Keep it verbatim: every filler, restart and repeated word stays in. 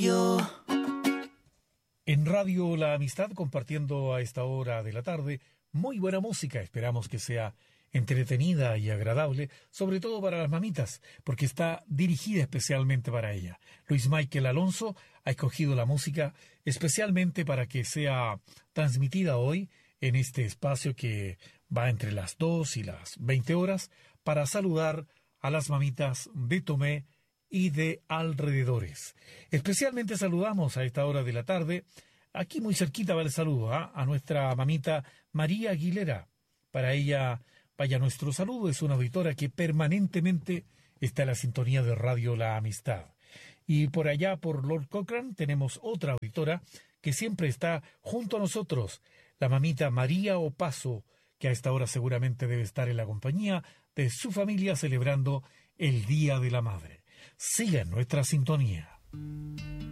yo. En Radio La Amistad, compartiendo a esta hora de la tarde muy buena música. Esperamos que sea entretenida y agradable, sobre todo para las mamitas, porque está dirigida especialmente para ella. Luis Michael Alonso ha escogido la música especialmente para que sea transmitida hoy en este espacio que va entre las dos y las veinte horas para saludar a las mamitas de Tomé y de alrededores. Especialmente saludamos a esta hora de la tarde, aquí muy cerquita va el saludo, ¿eh? a nuestra mamita María Aguilera. Para ella vaya nuestro saludo, es una auditora que permanentemente está en la sintonía de Radio La Amistad. Y por allá, por Lord Cochrane, tenemos otra auditora que siempre está junto a nosotros, la mamita María Opaso, que a esta hora seguramente debe estar en la compañía de su familia celebrando el Día de la Madre. Siga en nuestra sintonía.